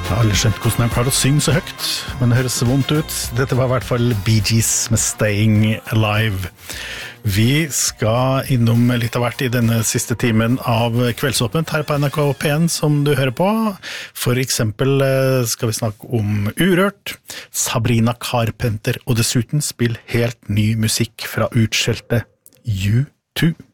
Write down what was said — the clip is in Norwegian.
Alle skjønt hvordan han klarer å synge så høyt, men det høres vondt ut. Dette var I hvert fall Bee Gees med Staying Alive. Vi skal innom litt av hvert I denne siste timen av Kveldsåpent her på NRK P1 som du hører på. For eksempel skal vi snakke om Urørt, Sabrina Carpenter og dessuten spill helt ny musikk fra utskjelte U2.